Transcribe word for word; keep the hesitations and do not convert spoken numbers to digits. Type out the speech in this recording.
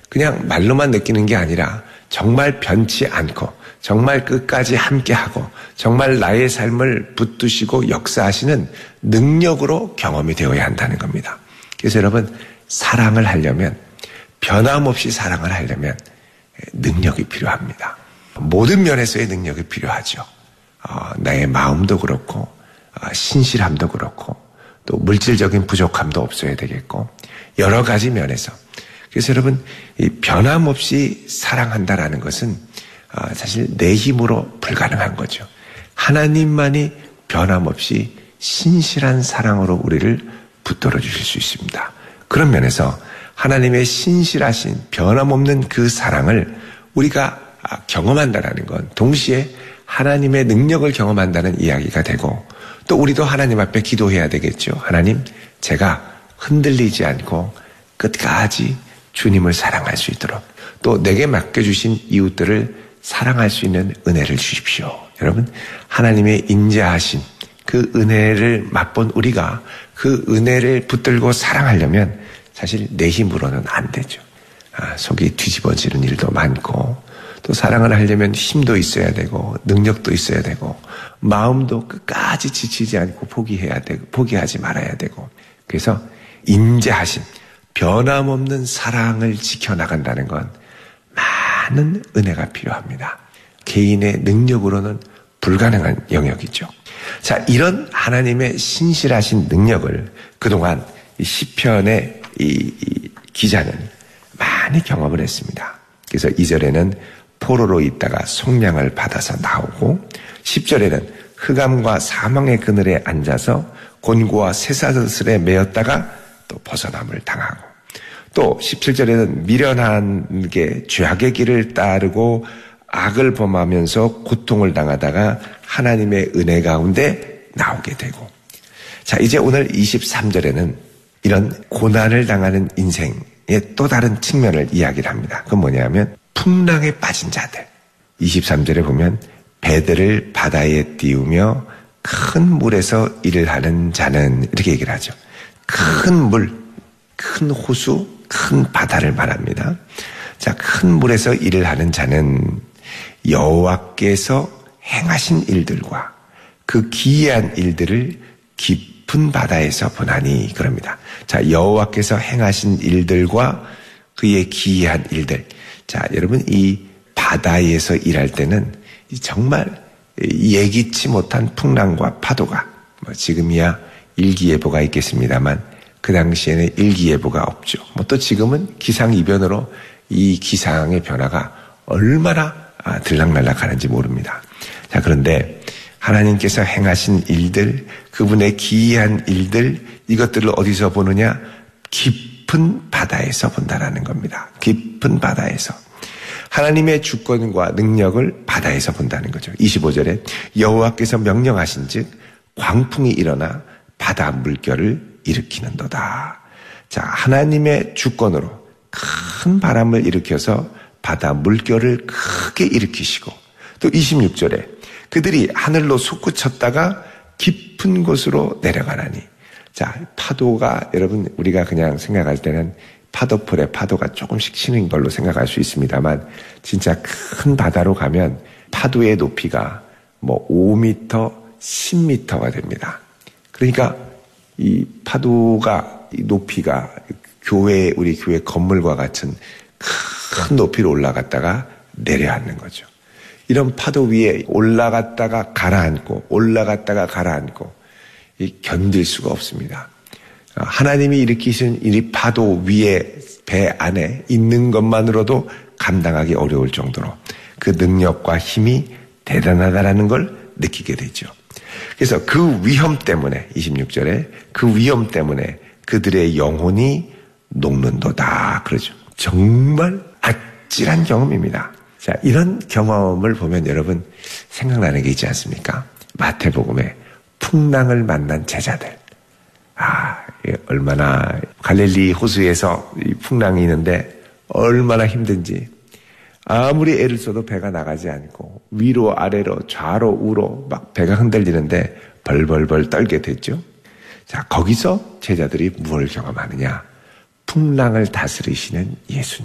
그냥 말로만 느끼는 게 아니라 정말 변치 않고 정말 끝까지 함께하고 정말 나의 삶을 붙드시고 역사하시는 능력으로 경험이 되어야 한다는 겁니다. 그래서 여러분, 사랑을 하려면, 변함없이 사랑을 하려면 능력이 필요합니다. 모든 면에서의 능력이 필요하죠. 어, 나의 마음도 그렇고 어, 신실함도 그렇고 또 물질적인 부족함도 없어야 되겠고 여러 가지 면에서. 그래서 여러분, 이 변함없이 사랑한다라는 것은 어, 사실 내 힘으로 불가능한 거죠. 하나님만이 변함없이 신실한 사랑으로 우리를 붙들어 주실 수 있습니다. 그런 면에서 하나님의 신실하신 변함없는 그 사랑을 우리가 경험한다는 건 동시에 하나님의 능력을 경험한다는 이야기가 되고, 또 우리도 하나님 앞에 기도해야 되겠죠. 하나님, 제가 흔들리지 않고 끝까지 주님을 사랑할 수 있도록, 또 내게 맡겨주신 이웃들을 사랑할 수 있는 은혜를 주십시오. 여러분, 하나님의 인자하신 그 은혜를 맛본 우리가 그 은혜를 붙들고 사랑하려면 사실 내 힘으로는 안 되죠. 아, 속이 뒤집어지는 일도 많고, 또 사랑을 하려면 힘도 있어야 되고 능력도 있어야 되고 마음도 끝까지 지치지 않고 포기해야 되고 포기하지 말아야 되고, 그래서 인자하신 변함없는 사랑을 지켜나간다는 건 많은 은혜가 필요합니다. 개인의 능력으로는 불가능한 영역이죠. 자, 이런 하나님의 신실하신 능력을 그동안 이 시편의 이, 이 기자는 많이 경험을 했습니다. 그래서 이 절에는 포로로 있다가 속량을 받아서 나오고, 십 절에는 흑암과 사망의 그늘에 앉아서 곤고와 쇠사슬에 매였다가 또 벗어남을 당하고, 또 십칠 절에는 미련한 게 죄악의 길을 따르고 악을 범하면서 고통을 당하다가 하나님의 은혜 가운데 나오게 되고, 자, 이제 오늘 이십삼 절에는 이런 고난을 당하는 인생의 또 다른 측면을 이야기를 합니다. 그건 뭐냐면 풍랑에 빠진 자들. 이십삼 절에 보면 배들을 바다에 띄우며 큰 물에서 일을 하는 자는, 이렇게 얘기를 하죠. 큰 물, 큰 호수, 큰 바다를 말합니다. 자, 큰 물에서 일을 하는 자는 여호와께서 행하신 일들과 그 기이한 일들을 깊은 바다에서 보나니, 그럽니다. 자, 여호와께서 행하신 일들과 그의 기이한 일들. 자, 여러분, 이 바다에서 일할 때는 정말 예기치 못한 풍랑과 파도가, 뭐 지금이야 일기예보가 있겠습니다만 그 당시에는 일기예보가 없죠. 뭐 또 지금은 기상이변으로 이 기상의 변화가 얼마나 들락날락 하는지 모릅니다. 자, 그런데 하나님께서 행하신 일들, 그분의 기이한 일들, 이것들을 어디서 보느냐? 깊은 바다에서 본다라는 겁니다. 깊은 바다에서. 하나님의 주권과 능력을 바다에서 본다는 거죠. 이십오 절에 여호와께서 명령하신 즉 광풍이 일어나 바다 물결을 일으키는도다. 자, 하나님의 주권으로 큰 바람을 일으켜서 바다 물결을 크게 일으키시고, 또 이십육 절에 그들이 하늘로 솟구쳤다가 깊은 곳으로 내려가나니. 자, 파도가, 여러분, 우리가 그냥 생각할 때는 파도풀에 파도가 조금씩 치는 걸로 생각할 수 있습니다만, 진짜 큰 바다로 가면 파도의 높이가 뭐 오 미터, 십 미터가 됩니다. 그러니까 이 파도가, 이 높이가 교회, 우리 교회 건물과 같은 큰 높이로 올라갔다가 내려앉는 거죠. 이런 파도 위에 올라갔다가 가라앉고 올라갔다가 가라앉고 견딜 수가 없습니다. 하나님이 일으키신 이 파도 위에 배 안에 있는 것만으로도 감당하기 어려울 정도로 그 능력과 힘이 대단하다라는 걸 느끼게 되죠. 그래서 그 위험 때문에, 이십육 절에 그 위험 때문에 그들의 영혼이 녹는도다, 그러죠. 정말 아찔한 경험입니다. 자, 이런 경험을 보면 여러분 생각나는 게 있지 않습니까? 마태복음에 풍랑을 만난 제자들. 아, 얼마나 갈릴리 호수에서 이 풍랑이 있는데 얼마나 힘든지, 아무리 애를 써도 배가 나가지 않고 위로 아래로 좌로 우로 막 배가 흔들리는데 벌벌벌 떨게 됐죠. 자, 거기서 제자들이 무엇을 경험하느냐? 풍랑을 다스리시는 예수님.